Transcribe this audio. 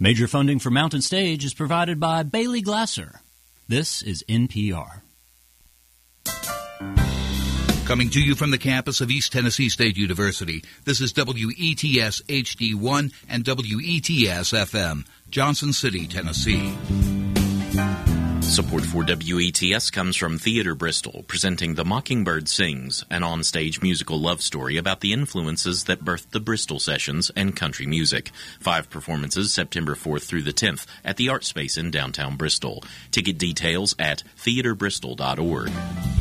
Major funding for Mountain Stage is provided by Bailey Glasser. This is NPR. Coming to you from the campus of East Tennessee State University, this is WETS HD1 and WETS FM, Johnson City, Tennessee. Support for WETS comes from Theater Bristol, presenting The Mockingbird Sings, an on-stage musical love story about the influences that birthed the Bristol Sessions and country music. 5 performances September 4th through the 10th at the Art Space in downtown Bristol. Ticket details at theaterbristol.org.